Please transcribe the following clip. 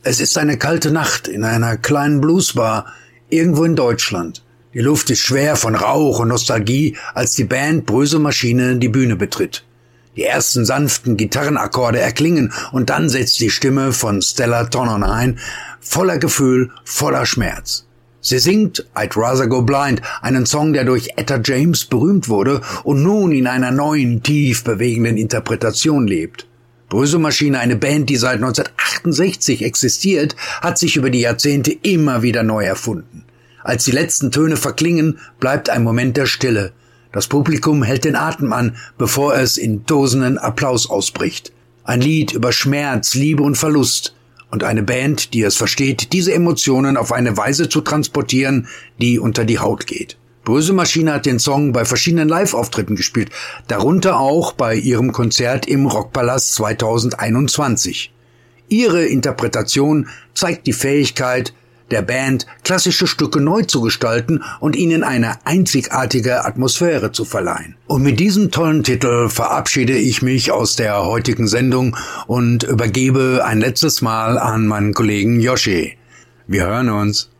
Es ist eine kalte Nacht in einer kleinen Bluesbar irgendwo in Deutschland. Die Luft ist schwer von Rauch und Nostalgie, als die Band Brösel Maschine die Bühne betritt. Die ersten sanften Gitarrenakkorde erklingen und dann setzt die Stimme von Stella Tonnon ein, voller Gefühl, voller Schmerz. Sie singt I'd Rather Go Blind, einen Song, der durch Etta James berühmt wurde und nun in einer neuen, tief bewegenden Interpretation lebt. Brösel Maschine, eine Band, die seit 1968 existiert, hat sich über die Jahrzehnte immer wieder neu erfunden. Als die letzten Töne verklingen, bleibt ein Moment der Stille. Das Publikum hält den Atem an, bevor es in tosenden Applaus ausbricht. Ein Lied über Schmerz, Liebe und Verlust. Und eine Band, die es versteht, diese Emotionen auf eine Weise zu transportieren, die unter die Haut geht. Brösel Maschine hat den Song bei verschiedenen Live-Auftritten gespielt, darunter auch bei ihrem Konzert im Rockpalast 2021. Ihre Interpretation zeigt die Fähigkeit der Band, klassische Stücke neu zu gestalten und ihnen eine einzigartige Atmosphäre zu verleihen. Und mit diesem tollen Titel verabschiede ich mich aus der heutigen Sendung und übergebe ein letztes Mal an meinen Kollegen Yoshi. Wir hören uns.